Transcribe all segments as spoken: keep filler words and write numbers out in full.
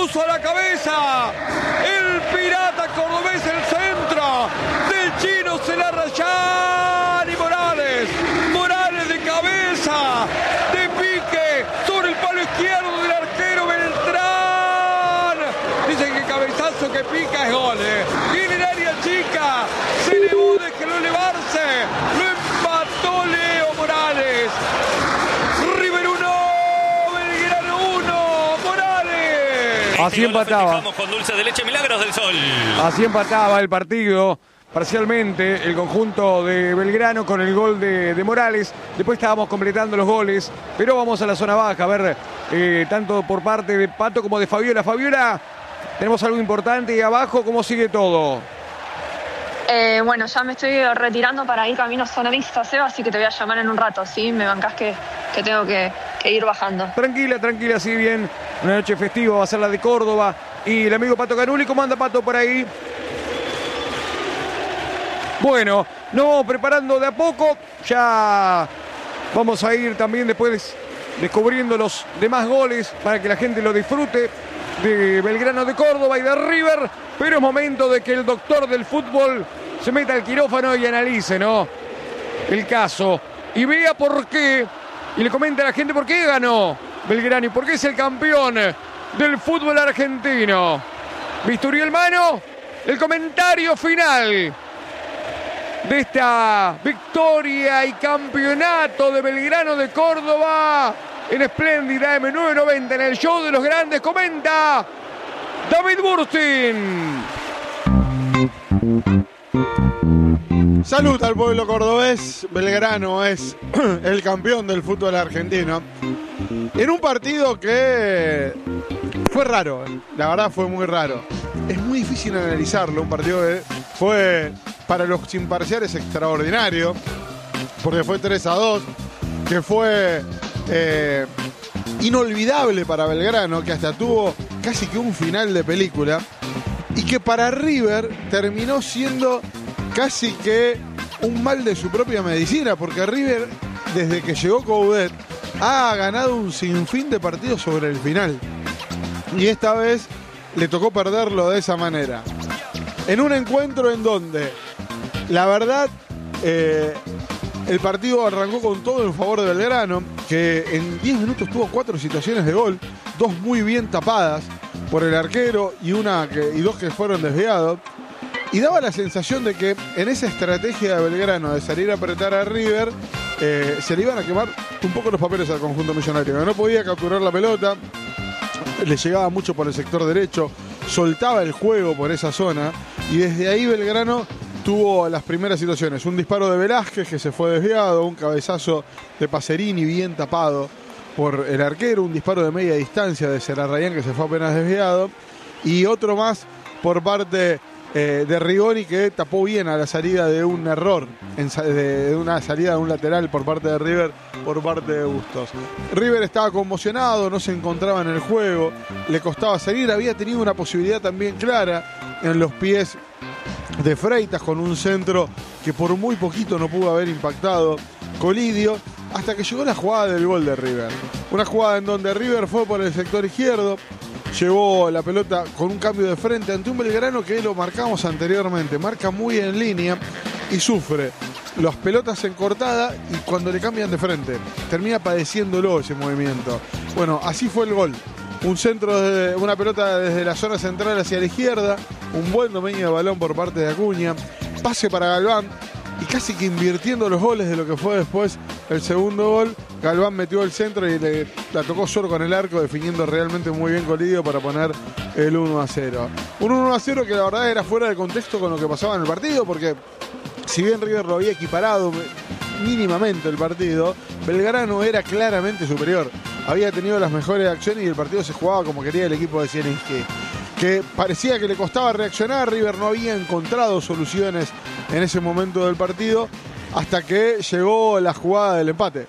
puso a la cabeza. El pirata cordobés, el centro del chino, se la rayán y Morales. Morales de cabeza, de pique, sobre el palo izquierdo del arquero Beltrán. Dicen que cabezazo que pica es gol. ¿eh? Viene el área chica, se elevó, déjelo elevarse. Lo empató Leo Morales. River uno, Belgrano uno, Morales. Así empataba. Con dulce de leche, Milagros del Sol. Así empataba el partido parcialmente el conjunto de Belgrano con el gol de, de Morales. Después estábamos completando los goles, pero vamos a la zona baja a ver eh, tanto por parte de Pato como de Fabiola. Fabiola, tenemos algo importante y abajo, ¿cómo sigue todo? Eh, bueno, ya me estoy retirando para ir camino a zona mixta, Seba, así que te voy a llamar en un rato, ¿sí? Me bancás que, que tengo que, que ir bajando. Tranquila, tranquila, sí, bien. Una noche festiva va a ser la de Córdoba. Y el amigo Pato Canuli, ¿cómo anda Pato por ahí? Bueno, nos vamos preparando de a poco. Ya vamos a ir también después descubriendo los demás goles para que la gente lo disfrute de Belgrano de Córdoba y de River. Pero es momento de que el doctor del fútbol se meta al quirófano y analice, ¿no? El caso. Y vea por qué. Y le comenta a la gente por qué ganó Belgrano y por qué es el campeón del fútbol argentino. Bisturí en mano. El comentario final de esta victoria y campeonato de Belgrano de Córdoba en Espléndida eme novecientos noventa en el show de los grandes. Comenta David Burstin. Salud al pueblo cordobés. Belgrano es el campeón del fútbol argentino en un partido que fue raro, la verdad fue muy raro. Es muy difícil analizarlo, un partido que fue para los imparciales extraordinario, porque fue tres a dos, que fue eh, inolvidable para Belgrano, que hasta tuvo casi que un final de película, y que para River terminó siendo casi que un mal de su propia medicina, porque River, desde que llegó Coudet, ha ganado un sinfín de partidos sobre el final. Y esta vez le tocó perderlo de esa manera. En un encuentro en donde, la verdad, eh, el partido arrancó con todo en favor de Belgrano, que en diez minutos tuvo cuatro situaciones de gol, dos muy bien tapadas por el arquero y, una que, y dos que fueron desviados. Y daba la sensación de que en esa estrategia de Belgrano de salir a apretar a River, eh, se le iban a quemar un poco los papeles al conjunto millonario. No podía capturar la pelota, le llegaba mucho por el sector derecho, soltaba el juego por esa zona, y desde ahí Belgrano tuvo las primeras situaciones. Un disparo de Velázquez que se fue desviado, un cabezazo de Pacerini bien tapado por el arquero, un disparo de media distancia de Celarrayán que se fue apenas desviado, y otro más por parte eh, de Rigoni, que tapó bien a la salida de un error, en, de, de una salida de un lateral por parte de River, por parte de Bustos. River estaba conmocionado, no se encontraba en el juego, le costaba seguir, había tenido una posibilidad también clara en los pies de Freitas con un centro que por muy poquito no pudo haber impactado Colidio, hasta que llegó la jugada del gol de River. Una jugada en donde River fue por el sector izquierdo, llevó la pelota con un cambio de frente ante un Belgrano que lo marcamos anteriormente, marca muy en línea y sufre las pelotas en cortada, y cuando le cambian de frente termina padeciéndolo ese movimiento. Bueno, así fue el gol. Un centro, de una pelota desde la zona central hacia la izquierda, un buen dominio de balón por parte de Acuña, pase para Galván, y casi que invirtiendo los goles de lo que fue después el segundo gol, Galván metió el centro y le, la tocó solo con el arco, definiendo realmente muy bien Colidio para poner el uno a cero. Un uno a cero que la verdad era fuera de contexto con lo que pasaba en el partido, porque si bien River lo había equiparado mínimamente el partido, Belgrano era claramente superior. Había tenido las mejores acciones y el partido se jugaba como quería el equipo de Zielinski, que parecía que le costaba reaccionar. River no había encontrado soluciones en ese momento del partido, hasta que llegó la jugada del empate.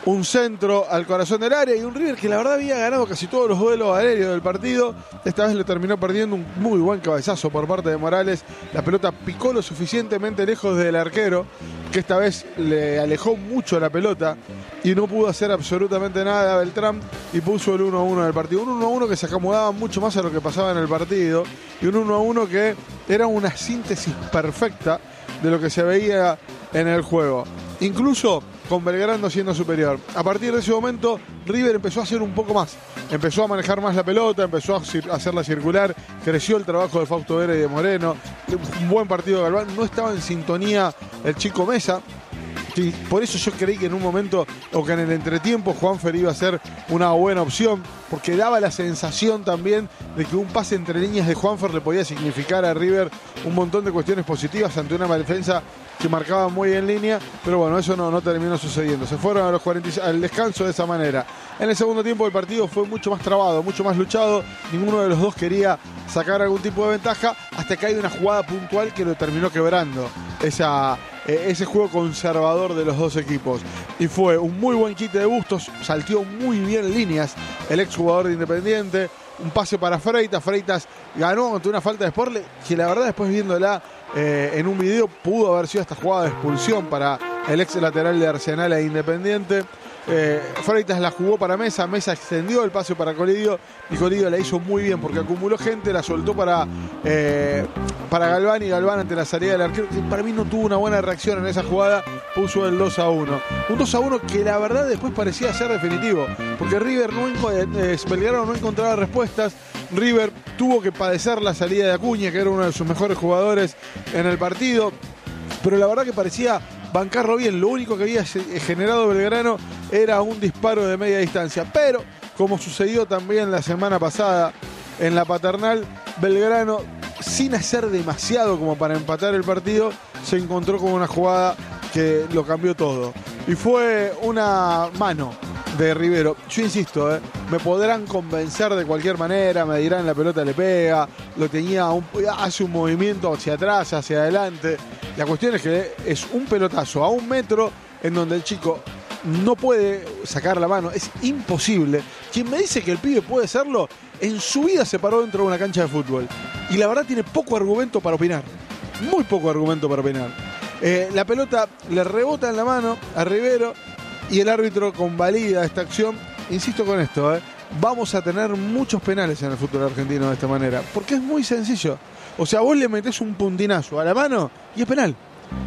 un centro al corazón del área y un River que la verdad había ganado casi todos los duelos aéreos del partido. Esta vez le terminó perdiendo un muy buen cabezazo por parte de Morales. La pelota picó lo suficientemente lejos del arquero, que esta vez le alejó mucho la pelota y no pudo hacer absolutamente nada a Beltrán y puso el uno a uno del partido. Un uno a uno que se acomodaba mucho más a lo que pasaba en el partido y un uno a uno que era una síntesis perfecta de lo que se veía en el juego. Incluso con Belgrano siendo superior. A partir de ese momento, River empezó a hacer un poco más. Empezó a manejar más la pelota, empezó a hacerla circular, creció el trabajo de Fausto Vera y de Moreno. Un buen partido de Galván. No estaba en sintonía el chico Mesa. Y por eso yo creí que en un momento, o que en el entretiempo, Juanfer iba a ser una buena opción, porque daba la sensación también de que un pase entre líneas de Juanfer le podía significar a River un montón de cuestiones positivas ante una defensa que marcaba muy en línea, pero bueno, eso no, no terminó sucediendo. Se fueron a los cuarenta al descanso de esa manera. En el segundo tiempo el partido fue mucho más trabado, mucho más luchado. Ninguno de los dos quería sacar algún tipo de ventaja, hasta que hay una jugada puntual que lo terminó quebrando. Esa... ese juego conservador de los dos equipos. Y fue un muy buen quite de Bustos, salteó muy bien líneas el exjugador de Independiente, un pase para Freitas, Freitas ganó ante una falta de Sporle, que la verdad después viéndola eh, en un video pudo haber sido esta jugada de expulsión para el ex lateral de Arsenal e Independiente. Eh, Freitas la jugó para Mesa, Mesa extendió el pase para Colidio y Colidio la hizo muy bien porque acumuló gente, la soltó para, eh, para Galván y Galván ante la salida del arquero, que para mí no tuvo una buena reacción en esa jugada, puso el dos a uno. Un dos a uno que la verdad después parecía ser definitivo, porque River no, eh, Belgrano no encontraba respuestas. River tuvo que padecer la salida de Acuña, que era uno de sus mejores jugadores en el partido, pero la verdad que parecía bancarlo bien. Lo único que había generado Belgrano era un disparo de media distancia, pero como sucedió también la semana pasada en la Paternal, Belgrano, sin hacer demasiado como para empatar el partido, se encontró con una jugada que lo cambió todo, y fue una mano de Rivero. Yo insisto, eh, me podrán convencer de cualquier manera, me dirán la pelota le pega, lo tenía un, hace un movimiento hacia atrás, hacia adelante. La cuestión es que es un pelotazo a un metro en donde el chico no puede sacar la mano, es imposible. Quien me dice que el pibe puede hacerlo, en su vida se paró dentro de una cancha de fútbol y la verdad tiene poco argumento para opinar, muy poco argumento para opinar. Eh, la pelota le rebota en la mano a Rivero y el árbitro convalida esta acción. Insisto con esto, eh, vamos a tener muchos penales en el fútbol argentino de esta manera, porque es muy sencillo. O sea, vos le metés un puntinazo a la mano y es penal.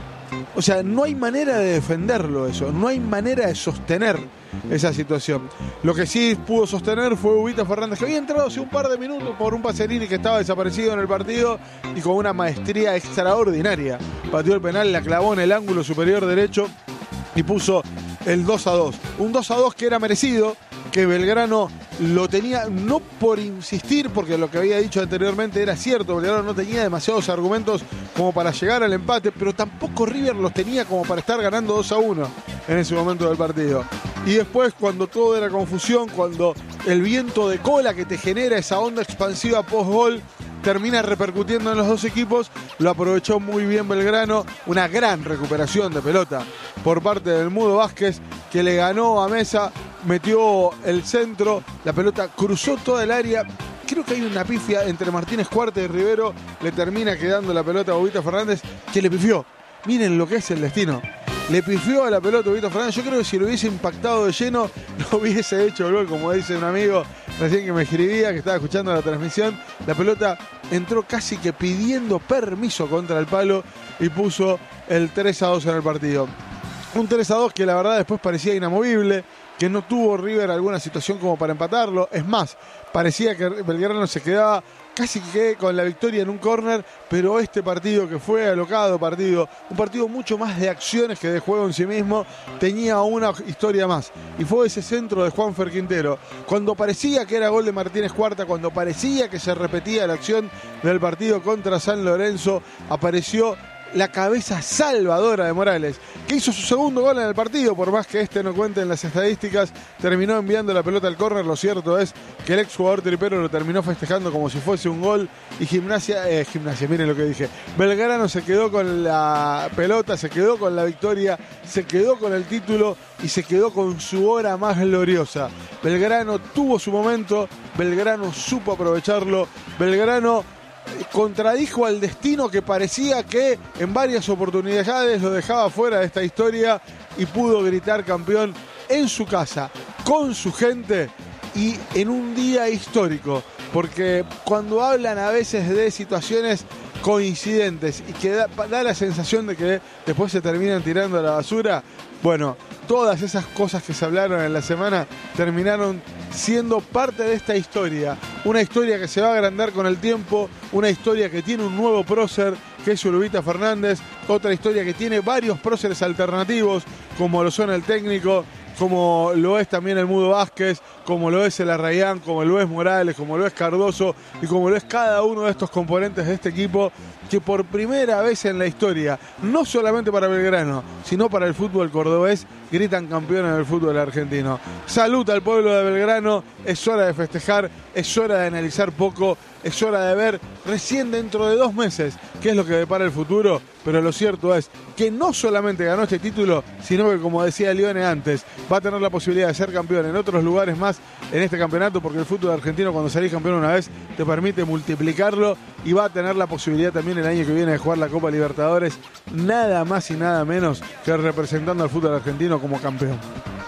O sea, no hay manera de defenderlo eso, no hay manera de sostener esa situación. Lo que sí pudo sostener fue Ubita Fernández, que había entrado hace un par de minutos por un Pacerini que estaba desaparecido en el partido y con una maestría extraordinaria pateó el penal, la clavó en el ángulo superior derecho y puso el dos a dos. Un dos a dos que era merecido, que Belgrano lo tenía, no por insistir, porque lo que había dicho anteriormente era cierto, Belgrano no tenía demasiados argumentos como para llegar al empate, pero tampoco River los tenía como para estar ganando dos a uno en ese momento del partido. Y después, cuando todo era confusión, cuando el viento de cola que te genera esa onda expansiva post-gol termina repercutiendo en los dos equipos, lo aprovechó muy bien Belgrano, una gran recuperación de pelota por parte del Mudo Vázquez, que le ganó a Mesa, metió el centro, la pelota cruzó toda el área. Creo que hay una pifia entre Martínez Cuarta y Rivero, le termina quedando la pelota a Bobita Fernández, que le pifió. Miren lo que es el destino. Le pifió a la pelota a Bobita Fernández. Yo creo que si lo hubiese impactado de lleno, no hubiese hecho el gol, como dice un amigo recién que me escribía, que estaba escuchando la transmisión. La pelota entró casi que pidiendo permiso contra el palo y puso el tres a dos en el partido. Un tres a dos que la verdad después parecía inamovible, que no tuvo River alguna situación como para empatarlo. Es más, parecía que Belgrano se quedaba casi que con la victoria en un córner, pero este partido, que fue alocado partido, un partido mucho más de acciones que de juego en sí mismo, tenía una historia más, y fue ese centro de Juanfer Quintero, cuando parecía que era gol de Martínez Cuarta, cuando parecía que se repetía la acción del partido contra San Lorenzo, apareció la cabeza salvadora de Morales, que hizo su segundo gol en el partido, por más que este no cuente en las estadísticas, terminó enviando la pelota al córner. Lo cierto es que el exjugador tripero lo terminó festejando como si fuese un gol, y Gimnasia, eh, Gimnasia, miren lo que dije, Belgrano se quedó con la pelota, se quedó con la victoria, se quedó con el título y se quedó con su hora más gloriosa. Belgrano tuvo su momento, Belgrano supo aprovecharlo, Belgrano contradijo al destino que parecía que en varias oportunidades lo dejaba fuera de esta historia, y pudo gritar campeón en su casa, con su gente y en un día histórico, porque cuando hablan a veces de situaciones coincidentes y que da, da la sensación de que después se terminan tirando a la basura, bueno, todas esas cosas que se hablaron en la semana terminaron siendo parte de esta historia, una historia que se va a agrandar con el tiempo, una historia que tiene un nuevo prócer, que es Ulubita Fernández, otra historia que tiene varios próceres alternativos, como lo son el técnico, como lo es también el Mudo Vázquez, como lo es el Arrayán, como lo es Morales, como lo es Cardoso y como lo es cada uno de estos componentes de este equipo, que por primera vez en la historia, no solamente para Belgrano, sino para el fútbol cordobés, gritan campeones del fútbol argentino. Salud al pueblo de Belgrano, es hora de festejar, es hora de analizar poco, es hora de ver recién dentro de dos meses qué es lo que depara el futuro, pero lo cierto es que no solamente ganó este título, sino que, como decía Leone antes, va a tener la posibilidad de ser campeón en otros lugares más en este campeonato, porque el fútbol argentino, cuando salís campeón una vez, te permite multiplicarlo, y va a tener la posibilidad también el año que viene de jugar la Copa Libertadores, nada más y nada menos que representando al fútbol argentino como campeón.